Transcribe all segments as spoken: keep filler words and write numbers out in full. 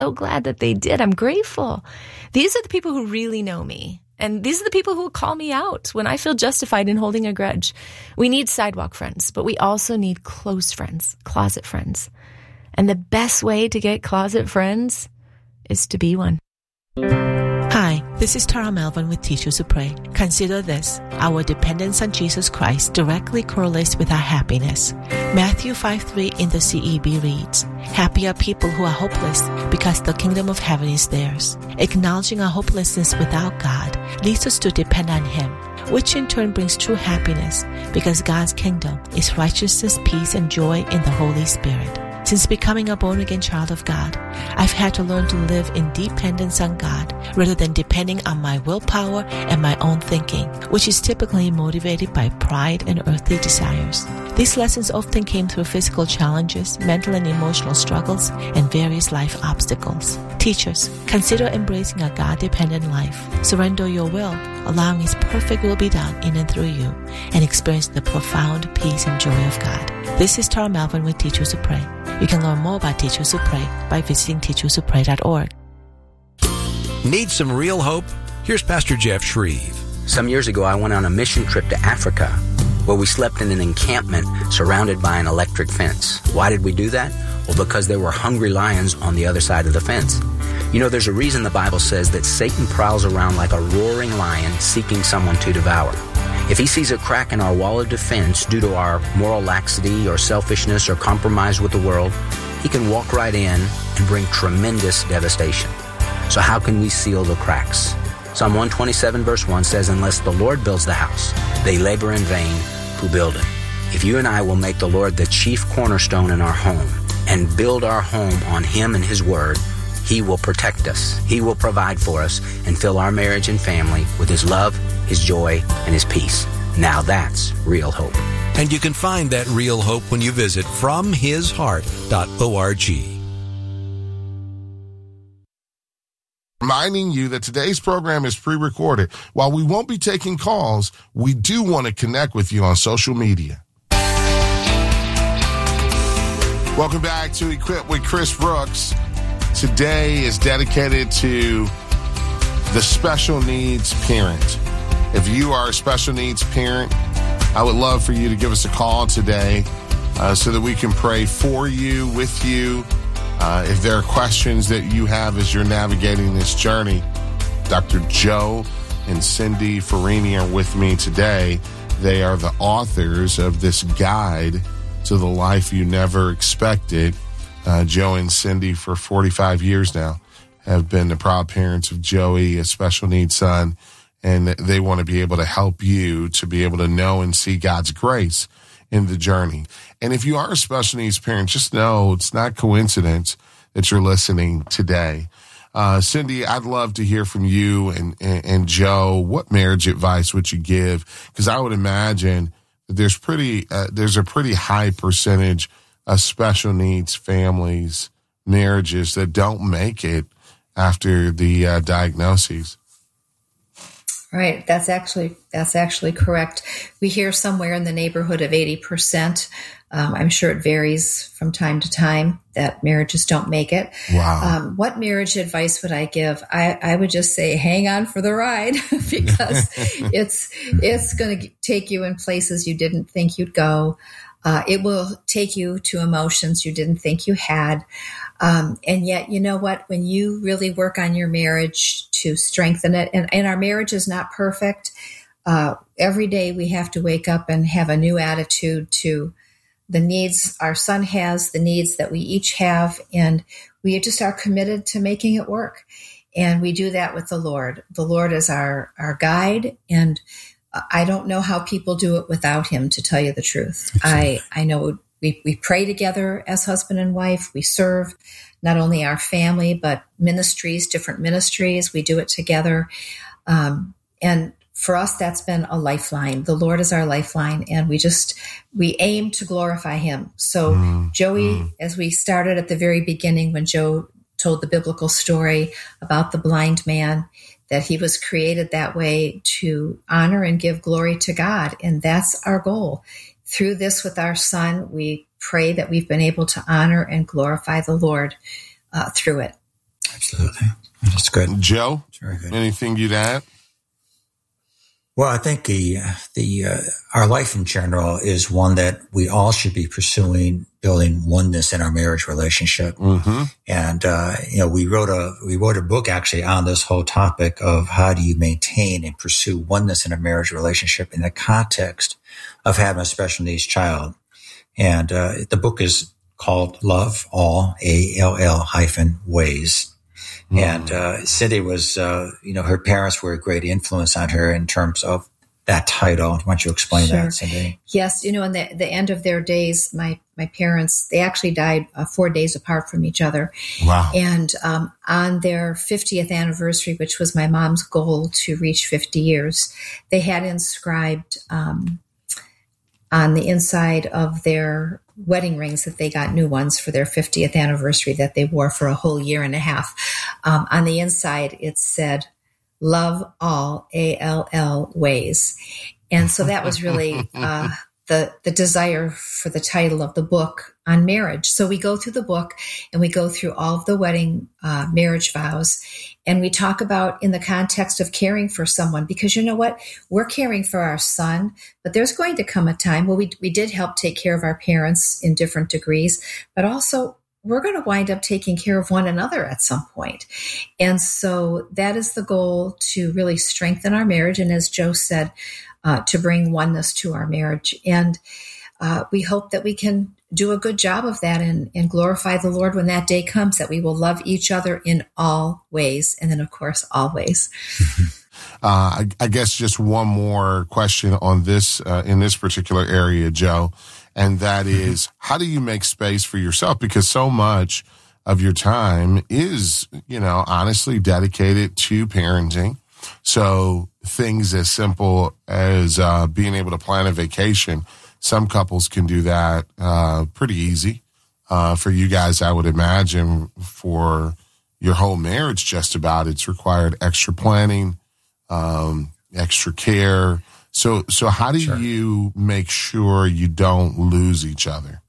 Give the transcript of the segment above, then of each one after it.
so glad that they did. I'm grateful. These are the people who really know me. And these are the people who will call me out when I feel justified in holding a grudge. We need sidewalk friends, but we also need close friends, closet friends. And the best way to get closet friends is to be one. Hi, this is Tara Melvin with Teachers Who Pray. Consider this. Our dependence on Jesus Christ directly correlates with our happiness. Matthew five three in the C E B reads, "Happy are people who are hopeless, because the kingdom of heaven is theirs." Acknowledging our hopelessness without God leads us to depend on Him, which in turn brings true happiness, because God's kingdom is righteousness, peace, and joy in the Holy Spirit. Since becoming a born-again child of God, I've had to learn to live in dependence on God rather than depending on my willpower and my own thinking, which is typically motivated by pride and earthly desires. These lessons often came through physical challenges, mental and emotional struggles, and various life obstacles. Teachers, consider embracing a God-dependent life. Surrender your will, allowing His perfect will be done in and through you, and experience the profound peace and joy of God. This is Tara Melvin with Teachers Who Pray. You can learn more about Teachers Who Pray by visiting teachers who pray dot org. Need some real hope? Here's Pastor Jeff Shreve. Some years ago, I went on a mission trip to Africa, where we slept in an encampment surrounded by an electric fence. Why did we do that? Well, because there were hungry lions on the other side of the fence. You know, there's a reason the Bible says that Satan prowls around like a roaring lion seeking someone to devour. If he sees a crack in our wall of defense due to our moral laxity or selfishness or compromise with the world, he can walk right in and bring tremendous devastation. So how can we seal the cracks? Psalm one twenty-seven verse one says, "Unless the Lord builds the house, they labor in vain who build it." If you and I will make the Lord the chief cornerstone in our home and build our home on Him and His Word, He will protect us. He will provide for us and fill our marriage and family with His love, His joy, and His peace. Now that's real hope. And you can find that real hope when you visit from his heart dot org. Reminding you that today's program is pre-recorded. While we won't be taking calls, we do want to connect with you on social media. Welcome back to Equip with Chris Brooks. Today is dedicated to the special needs parent. If you are a special needs parent, I would love for you to give us a call today uh, so that we can pray for you, with you. Uh, if there are questions that you have as you're navigating this journey, Doctor Joe and Cindy Farini are with me today. They are the authors of this guide to the life you never expected. Uh, Joe and Cindy, for forty-five years now, have been the proud parents of Joey, a special needs son, and they want to be able to help you to be able to know and see God's grace in the journey. And if you are a special needs parent, just know it's not coincidence that you're listening today. Uh, Cindy, I'd love to hear from you and, and, and Joe. What marriage advice would you give? Because I would imagine that there's pretty, uh, there's a pretty high percentage of special needs families, marriages that don't make it after the uh, diagnoses. Right. That's actually, that's actually correct. We hear somewhere in the neighborhood of eighty percent. Um, I'm sure it varies from time to time that marriages don't make it. Wow. Um, what marriage advice would I give? I, I would just say, hang on for the ride because it's, it's going to take you in places you didn't think you'd go. Uh, it will take you to emotions you didn't think you had. Um, and yet, you know what? When you really work on your marriage to strengthen it, and, and our marriage is not perfect, uh, every day we have to wake up and have a new attitude to the needs our son has, the needs that we each have, and we just are committed to making it work. And we do that with the Lord. The Lord is our, our guide, and I don't know how people do it without Him, to tell you the truth. I, I know we, we pray together as husband and wife. We serve not only our family, but ministries, different ministries. We do it together. Um, and for us, that's been a lifeline. The Lord is our lifeline, and we just, we aim to glorify Him. So mm, Joey, mm. as we started at the very beginning, when Joe told the biblical story about the blind man, that he was created that way to honor and give glory to God. And that's our goal. Through this with our son, we pray that we've been able to honor and glorify the Lord uh, through it. Absolutely. That's good. Joe, That's very good. Anything you'd add? Well, I think the, the, uh, our life in general is one that we all should be pursuing, building oneness in our marriage relationship. Mm-hmm. And, uh, you know, we wrote a, we wrote a book actually on this whole topic of how do you maintain and pursue oneness in a marriage relationship in the context of having a special needs child. And, uh, the book is called Love All, A L L hyphen Ways. And uh, Cindy was, uh, you know, her parents were a great influence on her in terms of that title. Why don't you explain Sure. that, Cindy? Yes, you know, in the, the end of their days, my, my parents, they actually died uh, four days apart from each other. Wow. And um, on their fiftieth anniversary, which was my mom's goal to reach fifty years, they had inscribed um, on the inside of their wedding rings that they got new ones for their fiftieth anniversary that they wore for a whole year and a half. Um, on the inside, it said, love all, A L L ways. And so that was really uh, the, the desire for the title of the book on marriage. So we go through the book and we go through all of the wedding uh, marriage vows. And we talk about in the context of caring for someone, because you know what? We're caring for our son, but there's going to come a time where we, we did help take care of our parents in different degrees, but also we're going to wind up taking care of one another at some point. And so that is the goal, to really strengthen our marriage. And as Joe said, uh, to bring oneness to our marriage. And uh, we hope that we can do a good job of that and, and glorify the Lord when that day comes, that we will love each other in all ways. And then, of course, always. Uh, I, I guess just one more question on this, uh, in this particular area, Joe, and that is, how do you make space for yourself? Because so much of your time is, you know, honestly dedicated to parenting. So things as simple as uh, being able to plan a vacation, some couples can do that uh, pretty easy. Uh, for you guys, I would imagine for your whole marriage, just about, it's required extra planning, um, extra care. So, so how do sure. you make sure you don't lose each other?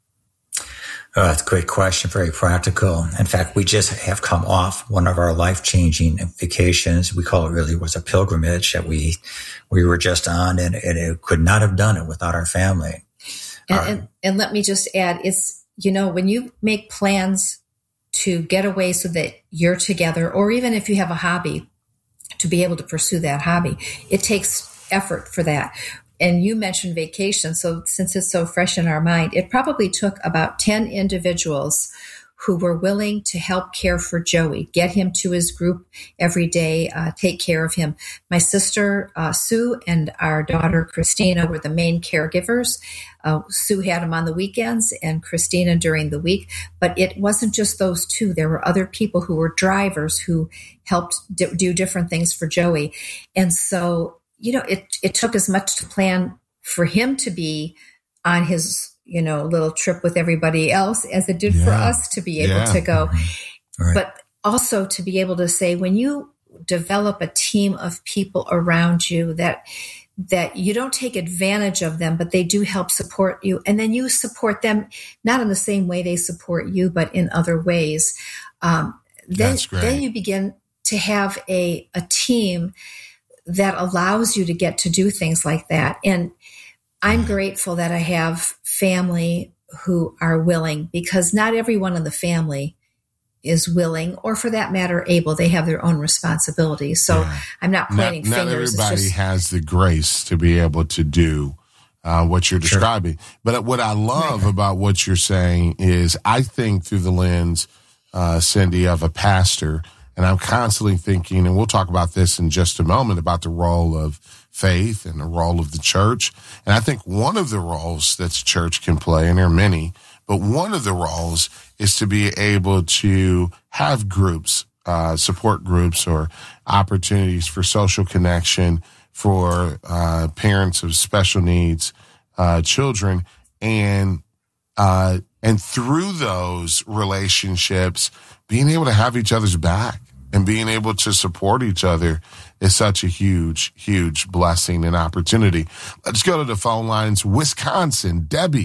Oh, that's a great question. Very practical. In fact, we just have come off one of our life-changing vacations. We call it really was a pilgrimage that we, we were just on, and, and it could not have done it without our family. And, Uh, and, and let me just add, it's, you know, when you make plans to get away so that you're together, or even if you have a hobby, to be able to pursue that hobby, it takes effort for that. And you mentioned vacation. So since it's so fresh in our mind, it probably took about ten individuals who were willing to help care for Joey, get him to his group every day, uh, take care of him. My sister, uh, Sue, and our daughter, Christina, were the main caregivers. Uh, Sue had him on the weekends and Christina during the week. But it wasn't just those two. There were other people who were drivers who helped d- do different things for Joey. And so, you know, it, it took as much to plan for him to be on his, you know, little trip with everybody else as it did yeah. for us to be able yeah. to go. Right. But also to be able to say, when you develop a team of people around you, that that you don't take advantage of them, but they do help support you. And then you support them, not in the same way they support you, but in other ways. Um, then, then you begin to have a, a team that allows you to get to do things like that. And I'm grateful that I have family who are willing, because not everyone in the family is willing, or for that matter, able. They have their own responsibilities. So yeah. I'm not pointing not, fingers. Not everybody just, has the grace to be able to do uh, what you're describing. Sure. But what I love right. about what you're saying is, I think through the lens, uh, Cindy, of a pastor. And I'm constantly thinking, and we'll talk about this in just a moment, about the role of faith and the role of the church. And I think one of the roles that the church can play, and there are many, but one of the roles is to be able to have groups, uh, support groups or opportunities for social connection for uh, parents of special needs uh, children. And uh, and through those relationships, being able to have each other's back and being able to support each other is such a huge, huge blessing and opportunity. Let's go to the phone lines. Wisconsin, Debbie,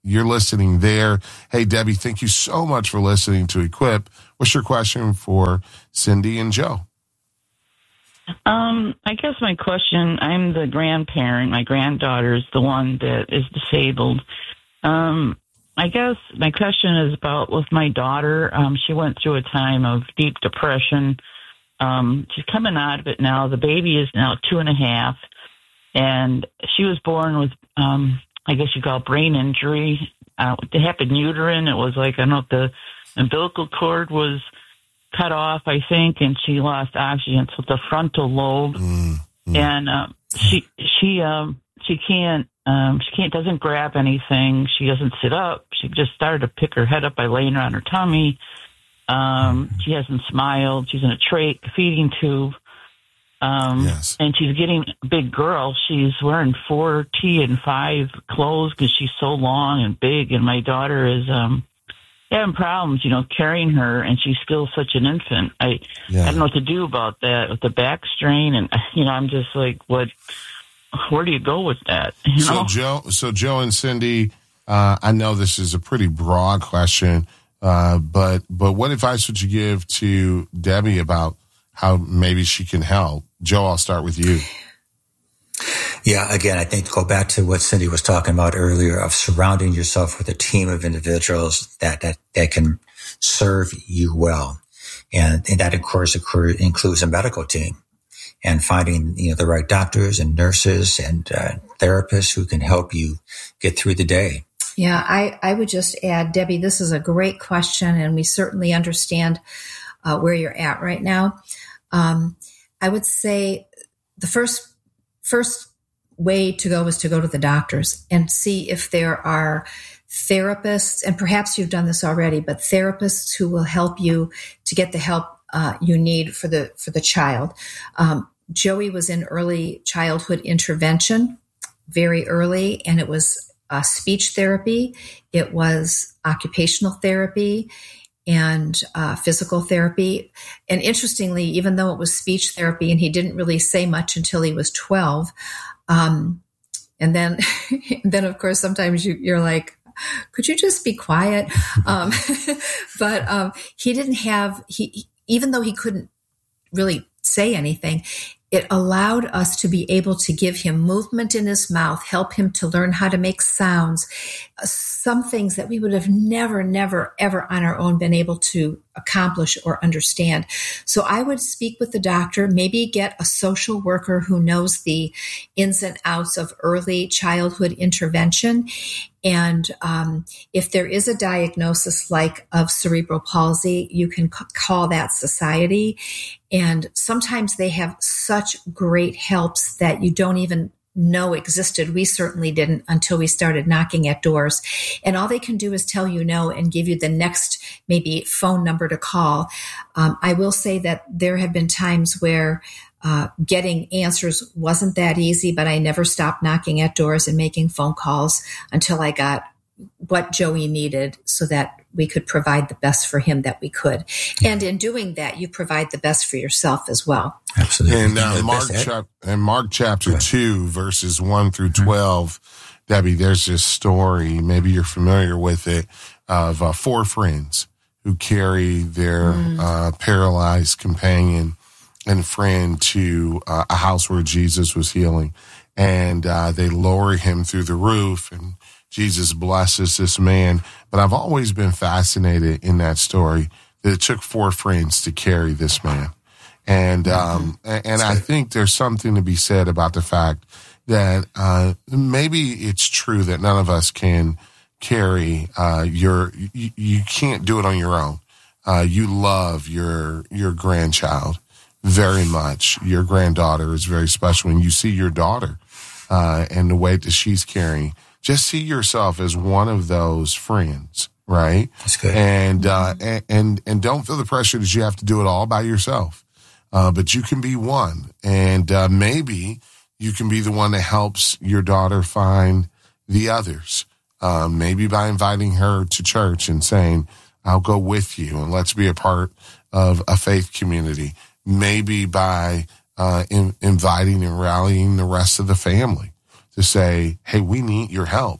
you're listening there. Hey, Debbie, thank you so much for listening to Equip. What's your question for Cindy and Joe? Um, I guess my question, I'm the grandparent. My granddaughter is the one that is disabled. Um, I guess my question is about with my daughter. Um, she went through a time of deep depression. Um, she's coming out of it now. The baby is now two and a half, and she was born with, um, I guess you call it brain injury. Uh, it happened uterine. It was like, I don't know if the umbilical cord was cut off, I think, and she lost oxygen, so the frontal lobe. Mm-hmm. And uh, she she um, she can't um, she can't doesn't grab anything. She doesn't sit up. She just started to pick her head up by laying her on her tummy. Um, she hasn't smiled. She's in a trach feeding tube. Um, yes. And she's getting a big girl. She's wearing four T and five clothes because she's so long and big. And my daughter is um, having problems, you know, carrying her, and she's still such an infant. I yeah. I don't know what to do about that with the back strain. And, you know, I'm just like, what? Where do you go with that? You so, know? Joe, so Joe and Cindy, uh, I know this is a pretty broad question. Uh, but but what advice would you give to Debbie about how maybe she can help? Joe, I'll start with you. Yeah, again, I think to go back to what Cindy was talking about earlier of surrounding yourself with a team of individuals that that, that can serve you well. And, and that, of course, includes a medical team and finding, you know, the right doctors and nurses and uh, therapists who can help you get through the day. Yeah, I, I would just add, Debbie, this is a great question, and we certainly understand uh, where you're at right now. Um, I would say the first first way to go is to go to the doctors and see if there are therapists, and perhaps you've done this already, but therapists who will help you to get the help uh, you need for the for the child. Um, Joey was in early childhood intervention very early, and it was Uh, speech therapy, it was occupational therapy, and uh, physical therapy. And interestingly, even though it was speech therapy and he didn't really say much until he was twelve, um, and then, then of course, sometimes you, you're like, could you just be quiet? Um, but um, he didn't have, he even though he couldn't really say anything, it allowed us to be able to give him movement in his mouth, help him to learn how to make sounds, uh, some things that we would have never, never, ever on our own been able to accomplish or understand. So I would speak with the doctor, maybe get a social worker who knows the ins and outs of early childhood intervention. And um, if there is a diagnosis like of cerebral palsy, you can c- call that society. And sometimes they have such great helps that you don't even know existed. We certainly didn't until we started knocking at doors. And all they can do is tell you no and give you the next maybe phone number to call. Um, I will say that there have been times where uh, getting answers wasn't that easy, but I never stopped knocking at doors and making phone calls until I got what Joey needed so that we could provide the best for him that we could. And in doing that, you provide the best for yourself as well. Absolutely. And uh, Mark, chap- and Mark chapter two, verses one through twelve, mm-hmm. Debbie, there's this story, maybe you're familiar with it, of uh, four friends who carry their mm. uh, paralyzed companion and friend to uh, a house where Jesus was healing. And uh, they lower him through the roof, and Jesus blesses this man. But I've always been fascinated in that story that it took four friends to carry this man. And um, mm-hmm. and I think there's something to be said about the fact that uh, maybe it's true that none of us can carry uh, your, you, you can't do it on your own. Uh, you love your your grandchild very much. Your granddaughter is very special. When you see your daughter uh, and the weight that she's carrying, just see yourself as one of those friends, right? That's good. And, uh, and, and, and don't feel the pressure that you have to do it all by yourself. Uh, but you can be one. And, uh, maybe you can be the one that helps your daughter find the others. Um, maybe by inviting her to church and saying, I'll go with you and let's be a part of a faith community. Maybe by, uh, in, inviting and rallying the rest of the family to say, hey, we need your help.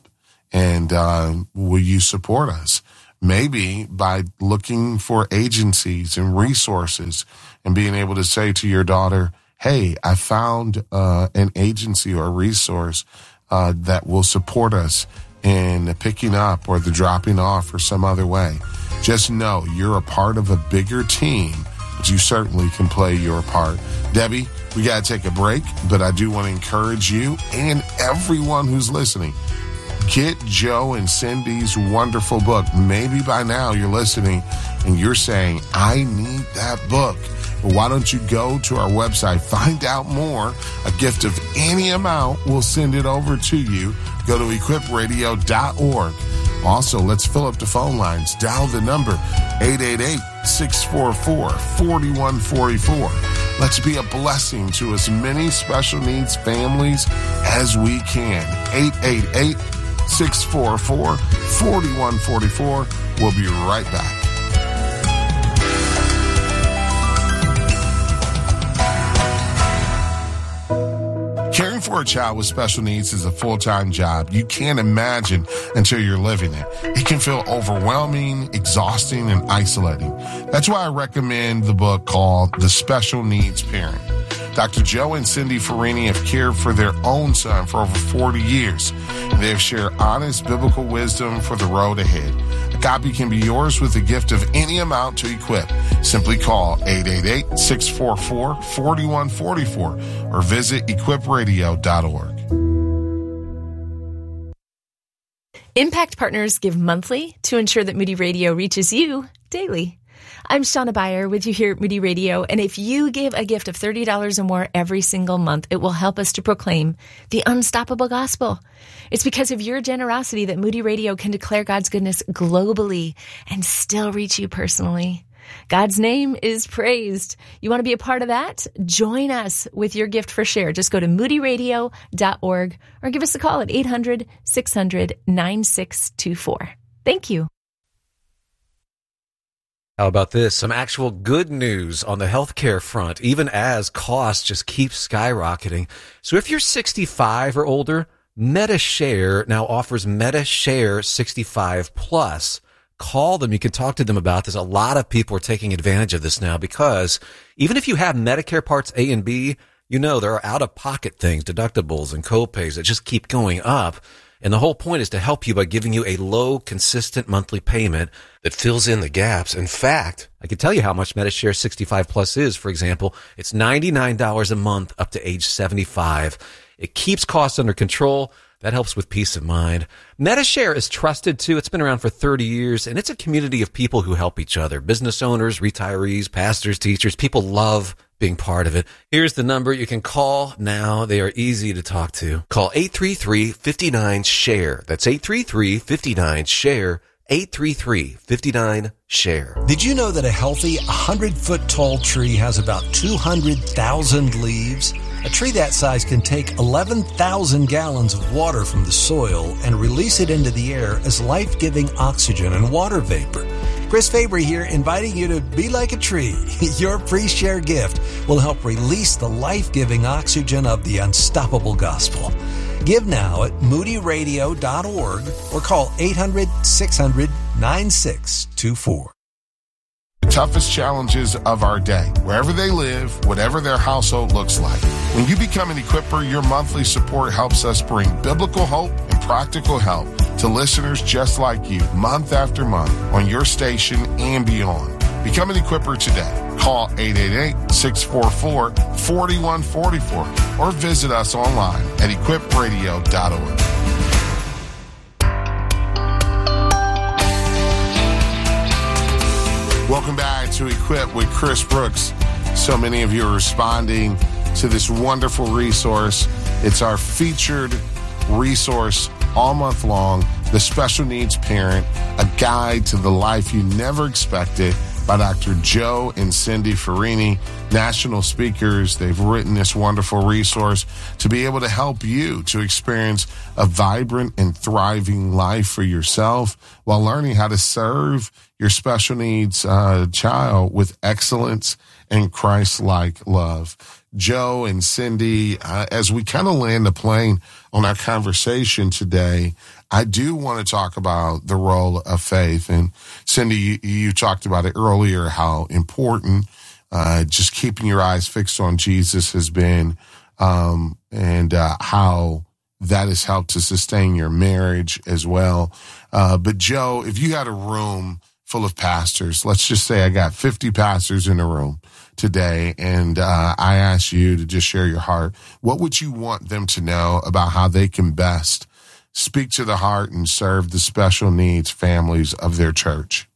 And uh, will you support us? Maybe by looking for agencies and resources and being able to say to your daughter, hey, I found uh, an agency or a resource uh, that will support us in picking up or the dropping off or some other way. Just know you're a part of a bigger team, but you certainly can play your part. Debbie, we got to take a break, but I do want to encourage you and everyone who's listening, get Joe and Cindy's wonderful book. Maybe by now you're listening and you're saying, I need that book. Well, why don't you go to our website, find out more. A gift of any amount, we'll send it over to you. Go to equip radio dot org. Also, let's fill up the phone lines. Dial the number eight eight eight, six four four, four one four four. Let's be a blessing to as many special needs families as we can. eight eight eight, six four four, four one four four. We'll be right back. Caring for a child with special needs is a full-time job. You can't imagine until you're living it. It can feel overwhelming, exhausting, and isolating. That's why I recommend the book called The Special Needs Parent. Doctor Joe and Cindy Farini have cared for their own son for over forty years. They have shared honest biblical wisdom for the road ahead. A copy can be yours with a gift of any amount to equip. Simply call eight eight eight, six four four, four one four four or visit equip radio dot org. Impact Partners give monthly to ensure that Moody Radio reaches you daily. I'm Shauna Beyer with you here at Moody Radio, and if you give a gift of thirty dollars or more every single month, it will help us to proclaim the unstoppable gospel. It's because of your generosity that Moody Radio can declare God's goodness globally and still reach you personally. God's name is praised. You want to be a part of that? Join us with your gift for share. Just go to moody radio dot org or give us a call at eight hundred, six hundred, nine six two four. Thank you. How about this? Some actual good news on the healthcare front, even as costs just keep skyrocketing. So if you're sixty-five or older, MediShare now offers MediShare sixty-five plus. Call them. You can talk to them about this. A lot of people are taking advantage of this now because even if you have Medicare Parts A and B, you know there are out-of-pocket things, deductibles and copays that just keep going up. And the whole point is to help you by giving you a low, consistent monthly payment that fills in the gaps. In fact, I can tell you how much MediShare sixty-five plus is. For example, it's ninety-nine dollars a month up to age seventy-five. It keeps costs under control. That helps with peace of mind. MediShare is trusted too. It's been around for thirty years, and it's a community of people who help each other. Business owners, retirees, pastors, teachers. People love being part of it. Here's the number you can call now. They are easy to talk to. Call eight three three, five nine, share. That's eight three three, five nine, share. eight three three, five nine, share. Did you know that a healthy one hundred foot tall tree has about two hundred thousand leaves? A tree that size can take eleven thousand gallons of water from the soil and release it into the air as life-giving oxygen and water vapor. Chris Fabry here, inviting you to be like a tree. Your pre-share gift will help release the life-giving oxygen of the unstoppable gospel. Give now at moody radio dot org or call eight hundred, six hundred, nine six two four. The toughest challenges of our day, wherever they live, whatever their household looks like. When you become an equipper, your monthly support helps us bring biblical hope and practical help to listeners just like you, month after month, on your station and beyond. Become an equipper today. Call eight eight eight, six four four, four one four four or visit us online at equip radio dot org. Welcome back to Equip with Chris Brooks. So many of you are responding to this wonderful resource. It's our featured resource all month long, The Special Needs Parent, a guide to the life you never expected, by Doctor Joe and Cindy Farini, national speakers. They've written this wonderful resource to be able to help you to experience a vibrant and thriving life for yourself while learning how to serve your special needs uh, child with excellence and Christ-like love. Joe and Cindy, uh, as we kind of land the plane on our conversation today, I do want to talk about the role of faith. And Cindy, you, you talked about it earlier, how important uh, just keeping your eyes fixed on Jesus has been, um, and uh, how that has helped to sustain your marriage as well. Uh, but Joe, if you had a room full of pastors, let's just say I got fifty pastors in a room today, and uh, I ask you to just share your heart, what would you want them to know about how they can best speak to the heart and serve the special needs families of their church?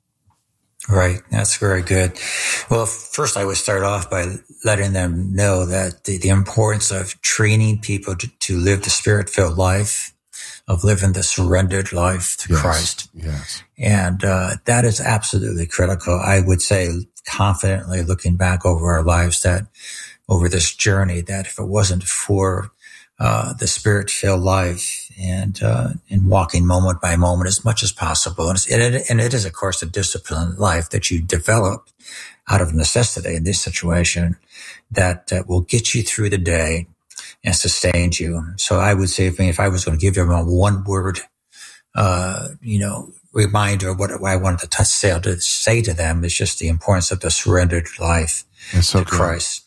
Right. That's very good. Well, first I would start off by letting them know that the, the importance of training people to, to live the Spirit-filled life, of living the surrendered life to Yes. Christ. Yes. And uh, that is absolutely critical. I would say confidently, looking back over our lives, that over this journey, that if it wasn't for uh, the Spirit-filled life and uh, and walking moment by moment as much as possible, and, it's, and, it, and it is, of course, a disciplined life that you develop out of necessity in this situation that uh, will get you through the day and sustains you. So I would say, if, if I was going to give them a one word, uh, you know, reminder of what I wanted to touch, say, to say to them, is just the importance of the surrendered life That's so to good. Christ.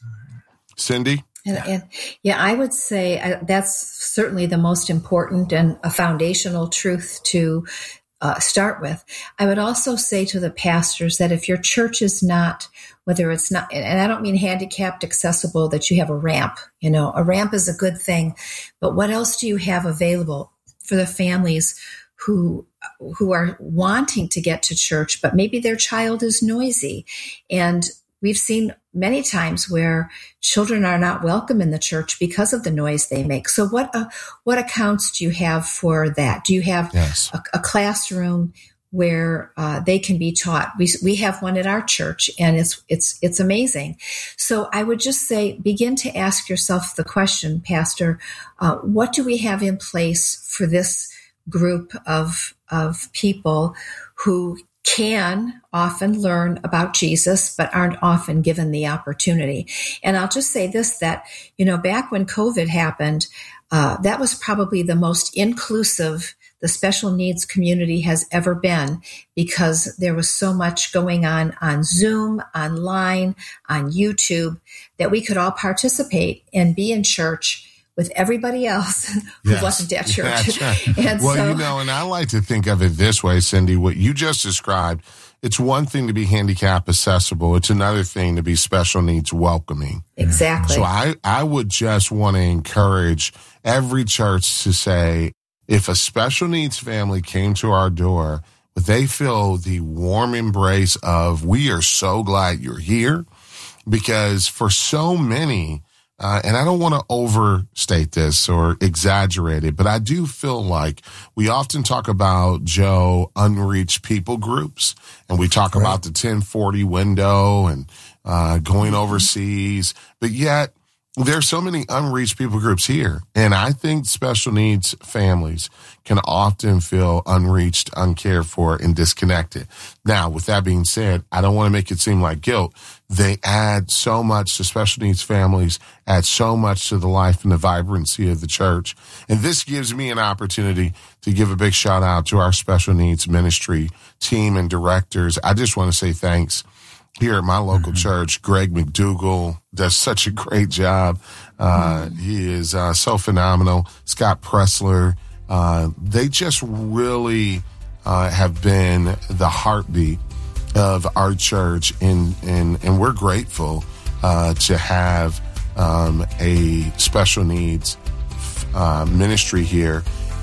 Cindy? And, and yeah, I would say uh, that's certainly the most important and a foundational truth to uh, start with. I would also say to the pastors that if your church is not, whether it's not, and I don't mean handicapped accessible, that you have a ramp, you know, a ramp is a good thing, but what else do you have available for the families who who are wanting to get to church, but maybe their child is noisy? And we've seen many times where children are not welcome in the church because of the noise they make. So what uh, what accounts do you have for that? Do you have Yes. a, a classroom where uh, they can be taught? We we have one at our church, and it's it's it's amazing. So I would just say, begin to ask yourself the question, Pastor, uh, what do we have in place for this group of of people who can often learn about Jesus, but aren't often given the opportunity? And I'll just say this, that, you know, back when COVID happened, uh, that was probably the most inclusive the special needs community has ever been, because there was so much going on on Zoom, online, on YouTube, that we could all participate and be in church with everybody else who Yes. wasn't at church. That's right. And well, so, you know, and I like to think of it this way, Cindy, what you just described, it's one thing to be handicap accessible. It's another thing to be special needs welcoming. exactly. So I, I would just want to encourage every church to say, if a special needs family came to our door, would they feel the warm embrace of, we are so glad you're here? Because for so many, Uh, and I don't want to overstate this or exaggerate it, but I do feel like we often talk about, Joe, unreached people groups, and we talk Right. about the ten forty window and uh, going overseas, but yet there's so many unreached people groups here. And I think special needs families can often feel unreached, uncared for, and disconnected. Now, with that being said, I don't want to make it seem like guilt. They add so much to special needs families, add so much to the life and the vibrancy of the church. And this gives me an opportunity to give a big shout out to our special needs ministry team and directors. I just want to say thanks. Here at my local mm-hmm. church, Greg McDougall does such a great job. Uh, mm-hmm. He is uh, so phenomenal. Scott Pressler, uh, they just really uh, have been the heartbeat of our church, and and, and we're grateful uh, to have um, a special needs uh, ministry here,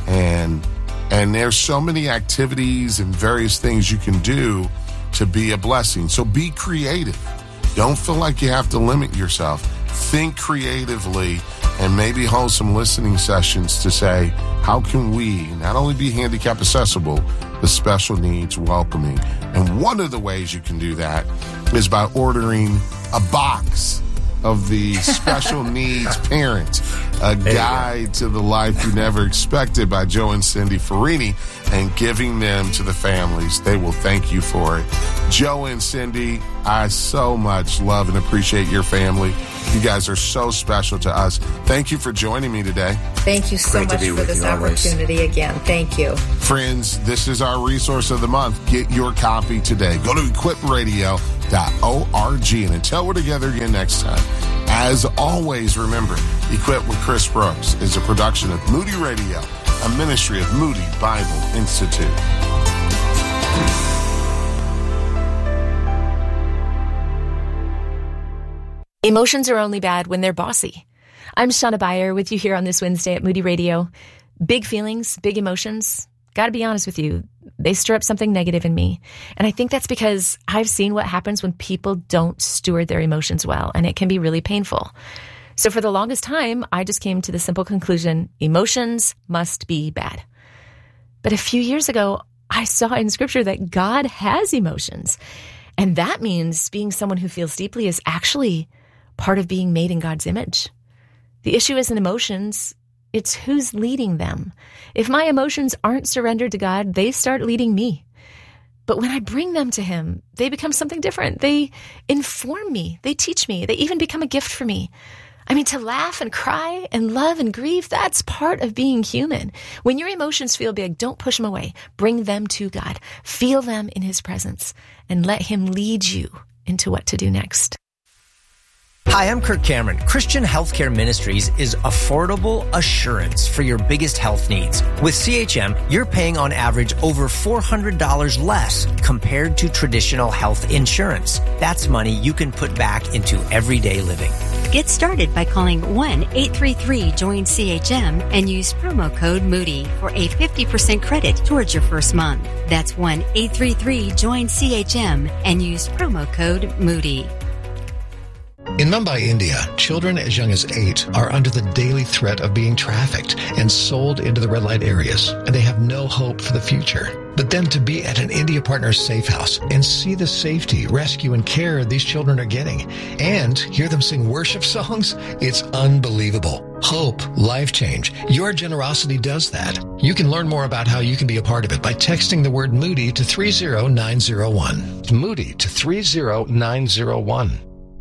and and there's so many activities and various things you can do to be a blessing. So be creative. Don't feel like you have to limit yourself. Think creatively, and maybe hold some listening sessions to say, how can we not only be handicap accessible, but special needs welcoming? And one of the ways you can do that is by ordering a box of the special needs parents. A Guide to the Life You Never Expected by Joe and Cindy Farini, and giving them to the families. They will thank you for it. Joe and Cindy, I so much love and appreciate your family. You guys are so special to us. Thank you for joining me today. Thank you so much for this opportunity again. Thank you. Friends, this is our resource of the month. Get your copy today. Go to equip radio dot org. And until we're together again next time, as always, remember, Equip with Chris Brooks is a production of Moody Radio, a ministry of Moody Bible Institute. Emotions are only bad when they're bossy. I'm Shauna Beyer with you here on this Wednesday at Moody Radio. Big feelings, big emotions. Gotta be honest with you, they stir up something negative in me. And I think that's because I've seen what happens when people don't steward their emotions well, and it can be really painful. So for the longest time, I just came to the simple conclusion, emotions must be bad. But a few years ago, I saw in Scripture that God has emotions. And that means being someone who feels deeply is actually part of being made in God's image. The issue isn't emotions, it's who's leading them. If my emotions aren't surrendered to God, they start leading me. But when I bring them to Him, they become something different. They inform me, they teach me, they even become a gift for me. I mean, to laugh and cry and love and grieve, that's part of being human. When your emotions feel big, don't push them away. Bring them to God. Feel them in His presence and let Him lead you into what to do next. Hi, I'm Kirk Cameron. Christian Healthcare Ministries is affordable assurance for your biggest health needs. With C H M, you're paying on average over four hundred dollars less compared to traditional health insurance. That's money you can put back into everyday living. Get started by calling one eight three three join C H M and use promo code Moody for a fifty percent credit towards your first month. That's one eight three three join C H M and use promo code Moody. In Mumbai, India, children as young as eight are under the daily threat of being trafficked and sold into the red light areas, and they have no hope for the future. But then to be at an India Partners safe house and see the safety, rescue, and care these children are getting, and hear them sing worship songs, it's unbelievable. Hope, life change. Your generosity does that. You can learn more about how you can be a part of it by texting the word Moody to three zero nine zero one. Moody to three zero nine zero one.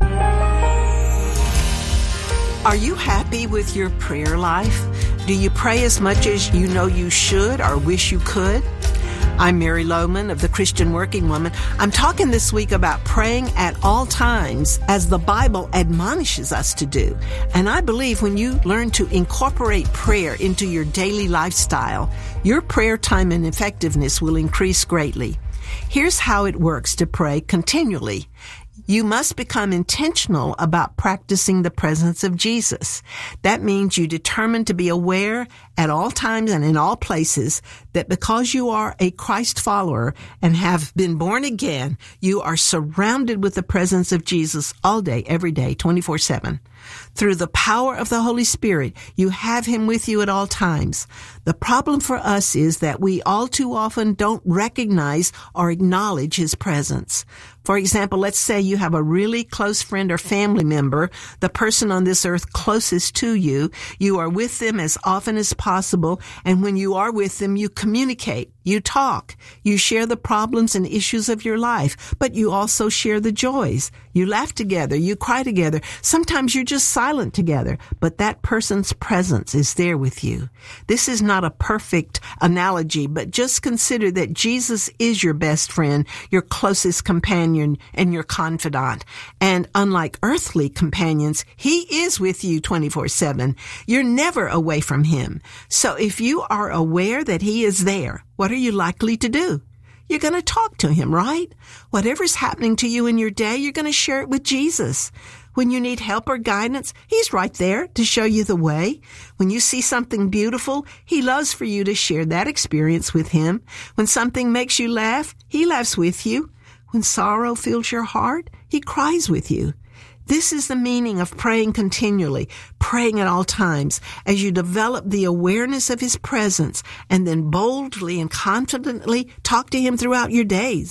Are you happy with your prayer life? Do you pray as much as you know you should or wish you could? I'm Mary Lohman of the Christian Working Woman. I'm talking this week about praying at all times as the Bible admonishes us to do. And I believe when you learn to incorporate prayer into your daily lifestyle, your prayer time and effectiveness will increase greatly. Here's how it works to pray continually. You must become intentional about practicing the presence of Jesus. That means you determine to be aware at all times and in all places that because you are a Christ follower and have been born again, you are surrounded with the presence of Jesus all day, every day, twenty-four seven. Through the power of the Holy Spirit, you have Him with you at all times. The problem for us is that we all too often don't recognize or acknowledge His presence. For example, let's say you have a really close friend or family member, the person on this earth closest to you. You are with them as often as possible, and when you are with them, you communicate, you talk, you share the problems and issues of your life, but you also share the joys. You laugh together, you cry together. Sometimes you're just silent together, but that person's presence is there with you. This is not a perfect analogy, but just consider that Jesus is your best friend, your closest companion, and your confidant. And unlike earthly companions, He is with you twenty-four seven. You're never away from Him. So if you are aware that He is there, what are you likely to do? You're going to talk to Him, right? Whatever's happening to you in your day, you're going to share it with Jesus. When you need help or guidance, He's right there to show you the way. When you see something beautiful, He loves for you to share that experience with Him. When something makes you laugh, He laughs with you. When sorrow fills your heart, He cries with you. This is the meaning of praying continually, praying at all times, as you develop the awareness of His presence and then boldly and confidently talk to Him throughout your days.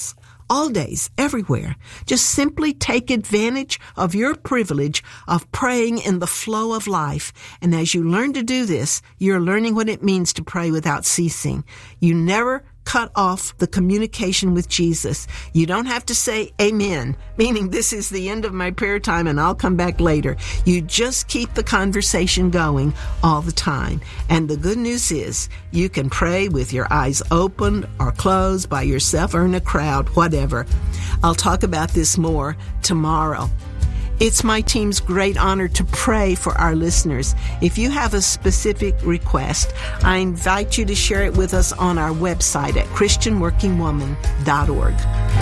all days, everywhere. Just simply take advantage of your privilege of praying in the flow of life. And as you learn to do this, you're learning what it means to pray without ceasing. You never cut off the communication with Jesus. You don't have to say amen, meaning this is the end of my prayer time and I'll come back later. You just keep the conversation going all the time. And the good news is you can pray with your eyes open or closed, by yourself or in a crowd, whatever. I'll talk about this more tomorrow. It's my team's great honor to pray for our listeners. If you have a specific request, I invite you to share it with us on our website at christian working woman dot org.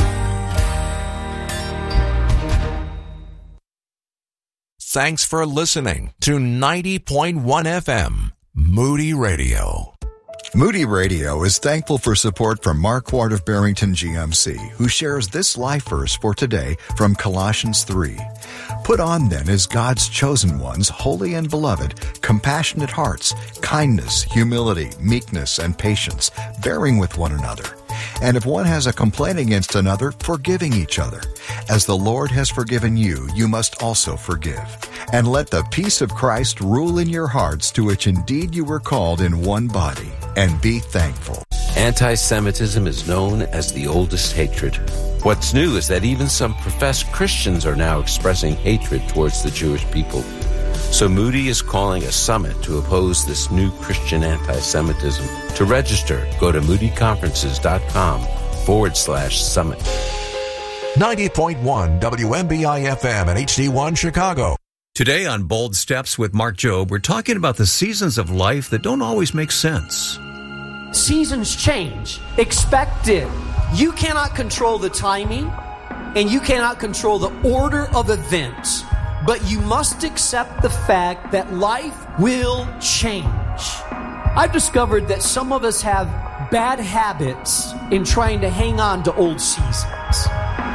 Thanks for listening to ninety point one F M, Moody Radio. Moody Radio is thankful for support from Mark Ward of Barrington G M C, who shares this life verse for today from Colossians three. Put on then as God's chosen ones, holy and beloved, compassionate hearts, kindness, humility, meekness, and patience, bearing with one another. And if one has a complaint against another, forgiving each other. As the Lord has forgiven you, you must also forgive. And let the peace of Christ rule in your hearts, to which indeed you were called in one body. And be thankful. Anti-Semitism is known as the oldest hatred. What's new is that even some professed Christians are now expressing hatred towards the Jewish people. So Moody is calling a summit to oppose this new Christian anti-Semitism. To register, go to moodyconferences.com forward slash summit. ninety point one W M B I F M and H D one Chicago. Today on Bold Steps with Mark Jobe, we're talking about the seasons of life that don't always make sense. Seasons change. Expect it. You cannot control the timing, and you cannot control the order of events, but you must accept the fact that life will change. I've discovered that some of us have bad habits in trying to hang on to old seasons.